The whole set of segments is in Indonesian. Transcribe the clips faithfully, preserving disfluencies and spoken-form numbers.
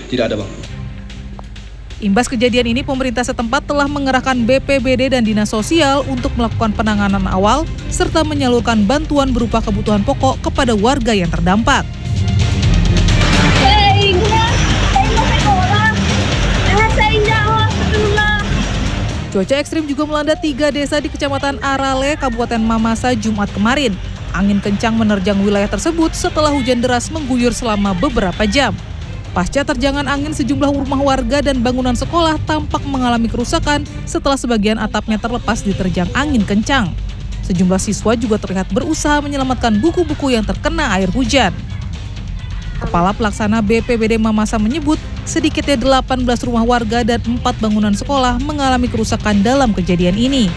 Tidak ada, Bang. Imbas kejadian ini, pemerintah setempat telah mengerahkan B P B D dan Dinas Sosial untuk melakukan penanganan awal serta menyalurkan bantuan berupa kebutuhan pokok kepada warga yang terdampak. Cuaca ekstrim juga melanda tiga desa di Kecamatan Arale, Kabupaten Mamasa, Jumat kemarin. Angin kencang menerjang wilayah tersebut setelah hujan deras mengguyur selama beberapa jam. Pasca terjangan angin, sejumlah rumah warga dan bangunan sekolah tampak mengalami kerusakan setelah sebagian atapnya terlepas diterjang angin kencang. Sejumlah siswa juga terlihat berusaha menyelamatkan buku-buku yang terkena air hujan. Kepala Pelaksana B P B D Mamasa menyebut sedikitnya delapan belas rumah warga dan empat bangunan sekolah mengalami kerusakan dalam kejadian ini.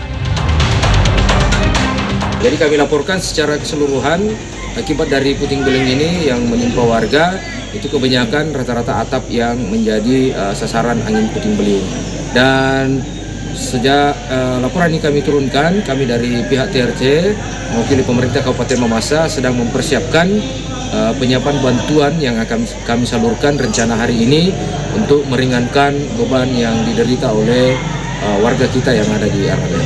Jadi kami laporkan secara keseluruhan akibat dari puting beliung ini yang menimpa warga, itu kebanyakan rata-rata atap yang menjadi uh, sasaran angin puting beliung. Dan sejak uh, laporan ini kami turunkan, kami dari pihak T R C mewakili pemerintah Kabupaten Mamasa sedang mempersiapkan uh, penyiapan bantuan yang akan kami salurkan rencana hari ini untuk meringankan beban yang diderita oleh uh, warga kita yang ada di Arale.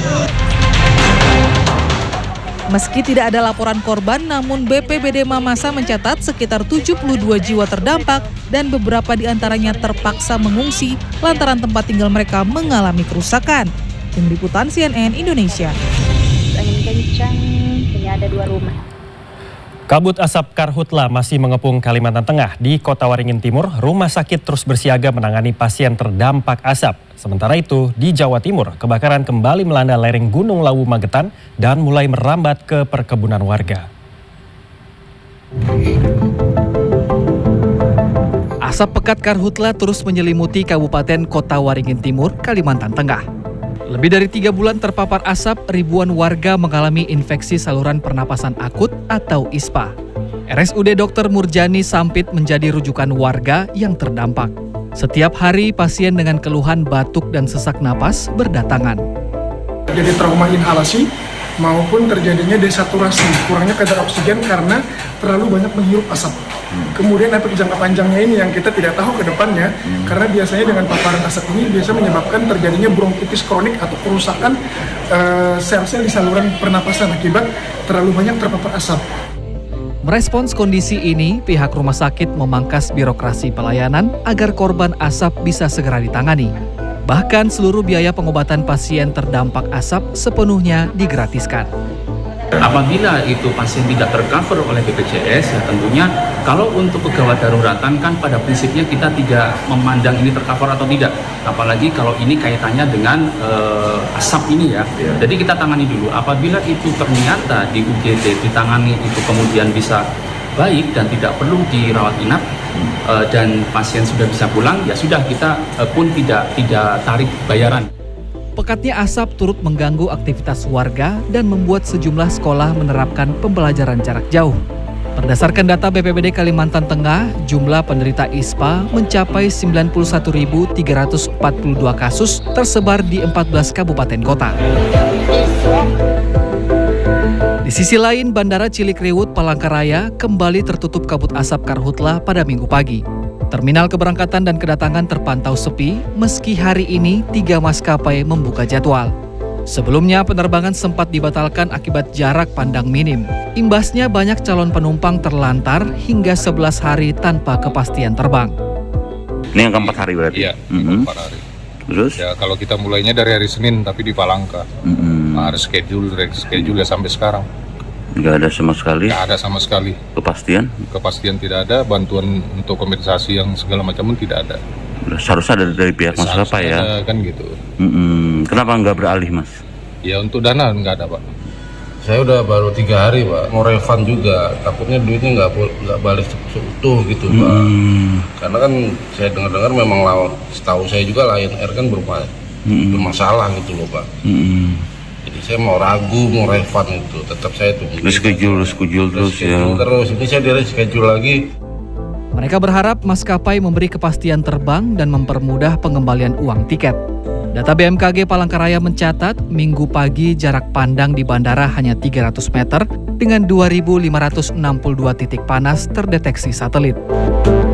Meski tidak ada laporan korban, namun B P B D Mamasa mencatat sekitar tujuh puluh dua jiwa terdampak dan beberapa di antaranya terpaksa mengungsi lantaran tempat tinggal mereka mengalami kerusakan. Tim Liputan C N N Indonesia. Angin kencang, hanya ada dua rumah. Kabut asap karhutla masih mengepung Kalimantan Tengah. Di Kota Waringin Timur, rumah sakit terus bersiaga menangani pasien terdampak asap. Sementara itu, di Jawa Timur, kebakaran kembali melanda lereng Gunung Lawu Magetan dan mulai merambat ke perkebunan warga. Asap pekat karhutla terus menyelimuti Kabupaten Kota Waringin Timur, Kalimantan Tengah. Lebih dari tiga bulan terpapar asap, ribuan warga mengalami infeksi saluran pernapasan akut atau I S P A. R S U D Dokter Murjani Sampit menjadi rujukan warga yang terdampak. Setiap hari pasien dengan keluhan batuk dan sesak napas berdatangan. Jadi trauma inhalasi maupun terjadinya desaturasi, kurangnya kadar oksigen karena terlalu banyak menghirup asap. Kemudian efek jangka panjangnya ini yang kita tidak tahu ke depannya, hmm. karena biasanya dengan paparan asap ini biasa menyebabkan terjadinya bronkitis kronik atau kerusakan uh, sel-sel di saluran pernapasan akibat terlalu banyak terpapar asap. Merespons kondisi ini, pihak rumah sakit memangkas birokrasi pelayanan agar korban asap bisa segera ditangani. Bahkan seluruh biaya pengobatan pasien terdampak asap sepenuhnya digratiskan. Apabila itu pasien tidak tercover oleh B P J S, ya tentunya kalau untuk kegawat daruratan kan pada prinsipnya kita tidak memandang ini tercover atau tidak. Apalagi kalau ini kaitannya dengan uh, asap ini ya. ya. Jadi kita tangani dulu. Apabila itu ternyata di U G D ditangani itu kemudian bisa baik dan tidak perlu dirawat inap hmm. uh, dan pasien sudah bisa pulang, ya sudah kita uh, pun tidak tidak tarik bayaran. Pekatnya asap turut mengganggu aktivitas warga dan membuat sejumlah sekolah menerapkan pembelajaran jarak jauh. Berdasarkan data B P B D Kalimantan Tengah, jumlah penderita I S P A mencapai sembilan puluh satu ribu tiga ratus empat puluh dua kasus tersebar di empat belas kabupaten kota. Di sisi lain, Bandara Cilikriwut, Palangkaraya kembali tertutup kabut asap karhutla pada Minggu pagi. Terminal keberangkatan dan kedatangan terpantau sepi, meski hari ini tiga maskapai membuka jadwal. Sebelumnya penerbangan sempat dibatalkan akibat jarak pandang minim. Imbasnya banyak calon penumpang terlantar hingga sebelas hari tanpa kepastian terbang. Ini yang keempat hari berarti? Iya, mm-hmm. keempat hari. Terus? Ya kalau kita mulainya dari hari Senin tapi di Palangka. Mm-hmm. Nah, ada schedule, schedule sampai sekarang. Nggak ada sama sekali? Nggak ada sama sekali. Kepastian? Kepastian tidak ada, bantuan untuk kompensasi yang segala macam pun tidak ada. Seharusnya ada dari pihak maskapai ya? Ada, kan gitu. Mm-mm. Kenapa nggak beralih, Mas? Ya untuk dana nggak ada, Pak. Saya udah baru tiga hari, Pak. Mau refund juga, takutnya duitnya nggak nggak balik seutuh gitu, Pak. Mm. Karena kan saya dengar-dengar memang lawan, setahu saya juga Lion Air kan berma mm. bermasalah gitu loh, Pak. Mm. Jadi saya mau ragu, mau refund itu, tetap saya tunggu. Reschedule, reschedule terus ya. Terus, ini saya di reschedule lagi. Mereka berharap maskapai memberi kepastian terbang dan mempermudah pengembalian uang tiket. Data B M K G Palangkaraya mencatat, Minggu pagi jarak pandang di bandara hanya tiga ratus meter dengan dua ribu lima ratus enam puluh dua titik panas terdeteksi satelit.